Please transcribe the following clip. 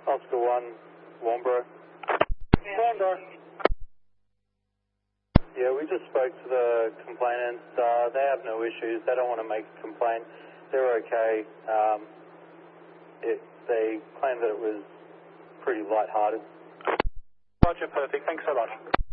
Oscar 1, Warnbro. Warnbro. Yeah, we just spoke to the complainants. They have no issues. They don't want to make a complaint. They're okay. They claim that it was pretty lighthearted. Roger, perfect. Thanks so much.